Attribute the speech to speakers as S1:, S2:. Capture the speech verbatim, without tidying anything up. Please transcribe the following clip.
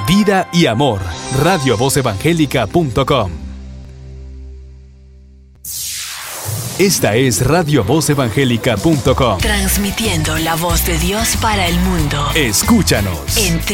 S1: vida y amor. radio voz evangélica punto com. Esta es radio voz evangélica punto com.
S2: Transmitiendo la voz de Dios para el mundo.
S1: Escúchanos
S2: en doble